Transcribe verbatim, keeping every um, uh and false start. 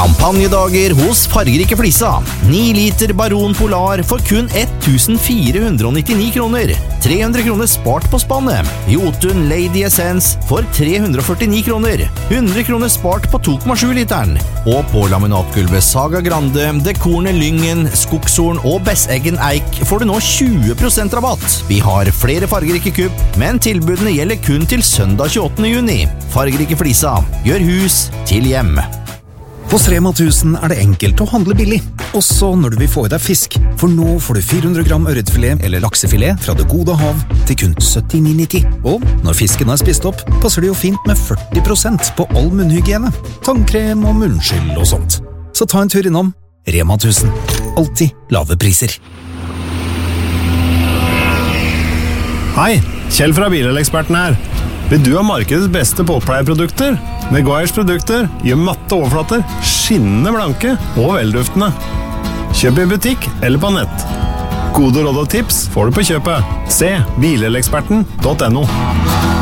Kampanjedager hos Fargerike Flisa. ni liter Baron Polar for kun ett tusen fire hundre nittini kroner. tre hundre kroner spart på spannet. Jotun Lady Essence for tre hundre førtini kroner. hundre kroner spart på to komma sju literen. Og på laminatgulvet Saga Grande, Dekorne Lyngen, Skogshorn og Besseggen Eik får du nå tjue prosent rabatt. Vi har flere Fargerike kupp, men tilbudene gjelder kun til søndag tjueåttende juni. Fargerike Flisa. Gjør hus til hjem. Hos Rema tusen er det enkelt å handle billig, også når du vil få i deg fisk. For nå får du fire hundre gram ørretfilet eller laksefilet fra det gode hav til kun syttini nitti. Og når fisken er spist opp, passer det jo fint med førti prosent på all munnhygiene, tannkrem og munnskyld og sånt. Så ta en tur innom Rema tusen. Alltid lave priser. Hei, Kjell fra Bileleksperten her. Vil du ha markedets beste båtpleieprodukter? Meguiars produkter gjør matte overflater, skinnende blanke og velduftende. Kjøp i butikk eller på nett. Gode råd og tips får du på kjøpet. Se bileleksperten punktum no.